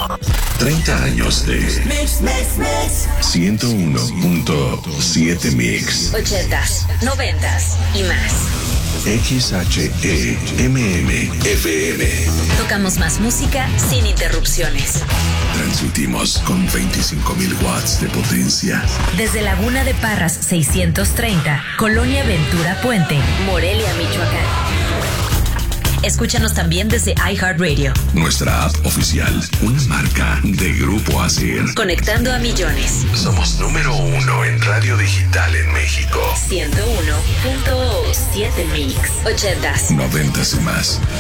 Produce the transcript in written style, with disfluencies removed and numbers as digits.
30 años de 101.7 Mix. 80s, 90s y más. XHEMM FM. Tocamos más música sin interrupciones. Transmitimos con 25,000 watts de potencia. Desde Laguna de Parras 630, Colonia Ventura Puente, Morelia, Michoacán. Escúchanos también desde iHeartRadio. Nuestra app oficial, una marca de Grupo ASIR. Conectando a millones. Somos número 1 en radio digital en México. 101.7 Mix. 80s, 90s y más.